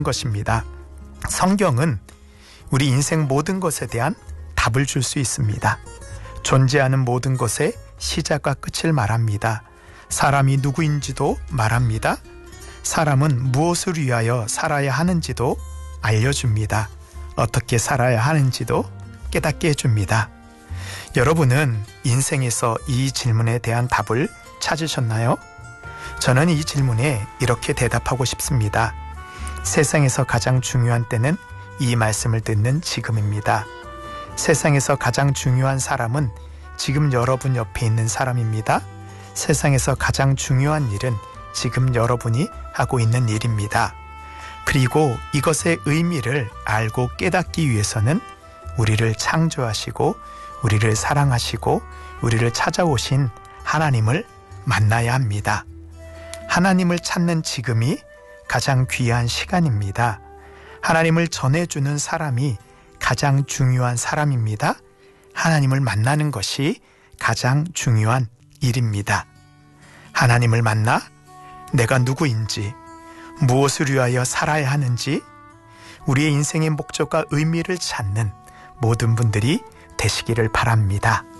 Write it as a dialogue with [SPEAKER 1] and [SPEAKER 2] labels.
[SPEAKER 1] 것입니다. 성경은 우리 인생 모든 것에 대한 답을 줄 수 있습니다. 존재하는 모든 것의 시작과 끝을 말합니다. 사람이 누구인지도 말합니다. 사람은 무엇을 위하여 살아야 하는지도 알려줍니다. 어떻게 살아야 하는지도 깨닫게 해줍니다. 여러분은 인생에서 이 질문에 대한 답을 찾으셨나요? 저는 이 질문에 이렇게 대답하고 싶습니다. 세상에서 가장 중요한 때는 이 말씀을 듣는 지금입니다. 세상에서 가장 중요한 사람은 지금 여러분 옆에 있는 사람입니다. 세상에서 가장 중요한 일은 지금 여러분이 하고 있는 일입니다. 그리고 이것의 의미를 알고 깨닫기 위해서는 우리를 창조하시고 우리를 사랑하시고 우리를 찾아오신 하나님을 만나야 합니다. 하나님을 찾는 지금이 가장 귀한 시간입니다. 하나님을 전해주는 사람이 가장 중요한 사람입니다. 하나님을 만나는 것이 가장 중요한 일입니다. 하나님을 만나 내가 누구인지, 무엇을 위하여 살아야 하는지, 우리의 인생의 목적과 의미를 찾는 모든 분들이 되시기를 바랍니다.